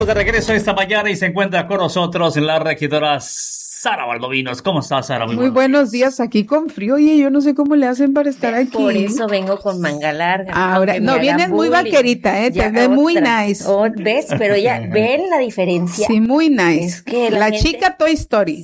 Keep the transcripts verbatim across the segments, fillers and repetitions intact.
De regreso esta mañana y se encuentra con nosotros la regidora Sara Valdovinos. ¿Cómo estás, Sara? Muy, Muy buenos días, aquí con frío. Oye, yo no sé cómo le hacen para estar aquí. Por eso vengo con manga larga. Ahora, no, vienes muy vaquerita, ¿eh? Te ves muy nice. Oh, ¿ves? Pero ya, ¿ven la diferencia? Sí, muy nice. Es que la, la gente... chica Toy Story.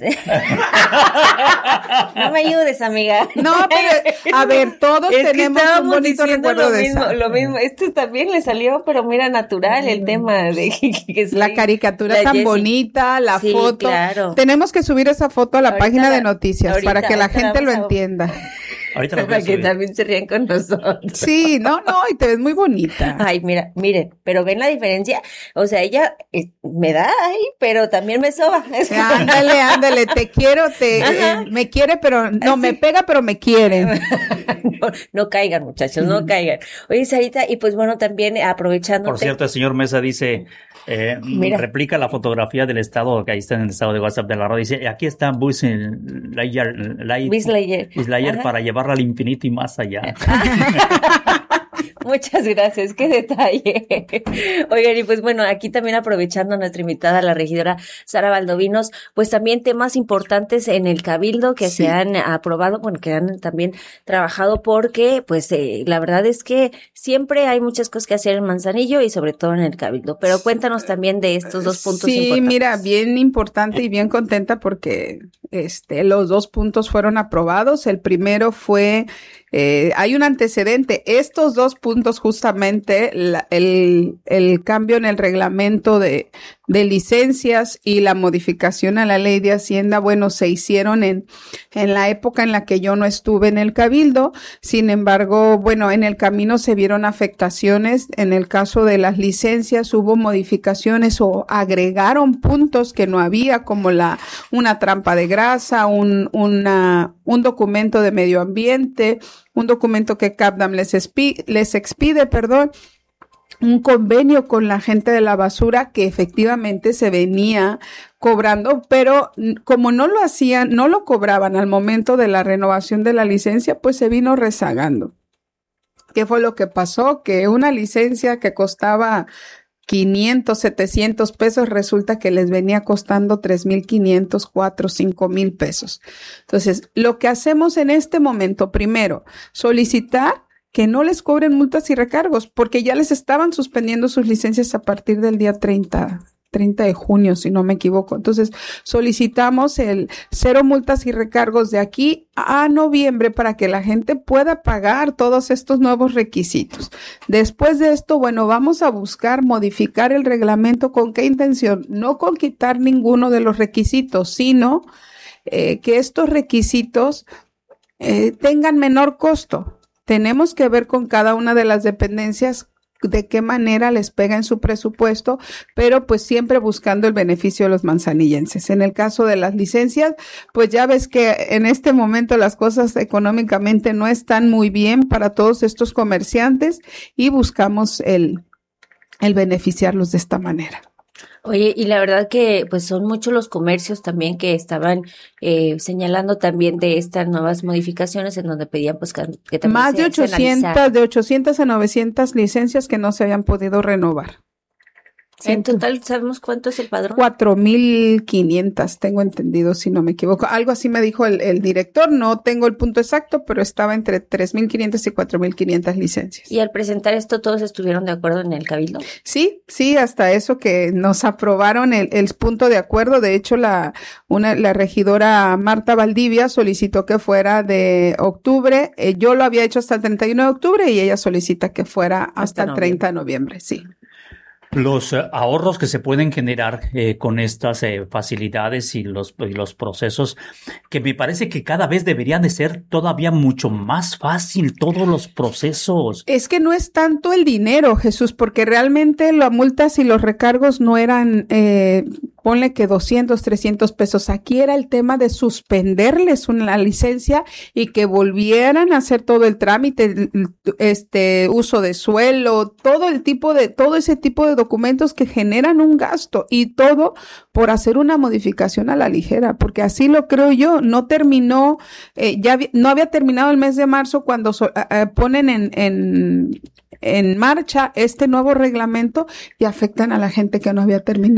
No me ayudes, amiga. No, pero, a ver, todos es tenemos que un bonito recuerdo lo de mismo, esa. Lo mismo, este también le salió, pero mira, natural mm. el tema de que soy, la caricatura la tan Jessie. bonita, la sí, foto. Claro. Tenemos que subir esa foto a la ahorita página la, de noticias ahorita, para que la gente lo a... entienda. Ahorita para que también se rían con nosotros. Sí, no, no, y te ves muy bonita. Ay, mira, miren, pero ven la diferencia. O sea, ella eh, me da, ay, pero también me soba. Es como... Ándale, ándale, te quiero, te eh, me quiere, pero no, sí. me pega, pero me quiere. no, no caigan, muchachos, no caigan. Oye, Sarita, y pues bueno, también aprovechando. Por cierto, el señor Mesa dice, eh, replica la fotografía del estado, que ahí está en el estado de WhatsApp de la radio, dice, aquí está Buzz Lightyear, Buzz Lightyear, Buzz Lightyear para llevarla al infinito y más allá. Muchas gracias, qué detalle. Oigan, y pues bueno, aquí también aprovechando a nuestra invitada, la regidora Sara Valdovinos, pues también temas importantes en el Cabildo que sí. se han aprobado, bueno, que han también trabajado porque, pues, eh, la verdad es que siempre hay muchas cosas que hacer en Manzanillo y sobre todo en el Cabildo, pero cuéntanos también de estos dos puntos sí, importantes. Sí, mira, bien importante y bien contenta porque este, los dos puntos fueron aprobados. El primero fue... Eh, hay un antecedente, estos dos puntos justamente, la, el, el cambio en el reglamento de, de licencias y la modificación a la ley de Hacienda, bueno, se hicieron en, en la época en la que yo no estuve en el Cabildo. Sin embargo, bueno, en el camino se vieron afectaciones. En el caso de las licencias hubo modificaciones o agregaron puntos que no había, como la, una trampa de grasa, un, una, un documento de medio ambiente, un documento que CAPDAM les, expi- les expide, perdón, un convenio con la gente de la basura que efectivamente se venía cobrando, pero como no lo hacían, no lo cobraban al momento de la renovación de la licencia, pues se vino rezagando. ¿Qué fue lo que pasó? Que una licencia que costaba quinientos, setecientos pesos, resulta que les venía costando tres mil quinientos, cuatro, cinco mil pesos. Entonces, lo que hacemos en este momento, primero, solicitar que no les cobren multas y recargos, porque ya les estaban suspendiendo sus licencias a partir del día treinta de junio, si no me equivoco. Entonces, solicitamos el cero multas y recargos de aquí a noviembre para que la gente pueda pagar todos estos nuevos requisitos. Después de esto, bueno, vamos a buscar modificar el reglamento. ¿Con qué intención? No con quitar ninguno de los requisitos, sino eh, que estos requisitos eh, tengan menor costo. Tenemos que ver con cada una de las dependencias de qué manera les pega en su presupuesto, pero pues siempre buscando el beneficio de los manzanillenses. En el caso de las licencias, pues ya ves que en este momento las cosas económicamente no están muy bien para todos estos comerciantes y buscamos el, el beneficiarlos de esta manera. Oye, y la verdad que pues son muchos los comercios también que estaban eh, señalando también de estas nuevas modificaciones en donde pedían pues que, que también más se, de ochocientas, de ochocientas a novecientas licencias que no se habían podido renovar. En total, ¿sabemos cuánto es el padrón? Cuatro mil quinientas, tengo entendido, si no me equivoco. Algo así me dijo el, el director, no tengo el punto exacto, pero estaba entre tres mil quinientas y cuatro mil quinientas licencias. ¿Y al presentar esto todos estuvieron de acuerdo en el Cabildo? Sí, sí, hasta eso que nos aprobaron el, el punto de acuerdo. De hecho, la, una, la regidora Marta Valdivia solicitó que fuera de octubre. Eh, yo lo había hecho hasta el treinta y uno de octubre y ella solicita que fuera hasta, hasta el treinta de noviembre, sí. Los eh, ahorros que se pueden generar eh, con estas eh, facilidades y los, y los procesos, que me parece que cada vez deberían de ser todavía mucho más fácil todos los procesos. Es que no es tanto el dinero, Jesús, porque realmente las multas y los recargos no eran, eh, ponle que doscientos, trescientos pesos. Aquí era el tema de suspenderles una licencia y que volvieran a hacer todo el trámite, este uso de suelo, todo el tipo de, todo ese tipo de documentos que generan un gasto y todo por hacer una modificación a la ligera, porque así lo creo yo. No terminó, eh, ya no había terminado el mes de marzo cuando so, eh, ponen en, en en marcha este nuevo reglamento y afectan a la gente que no había terminado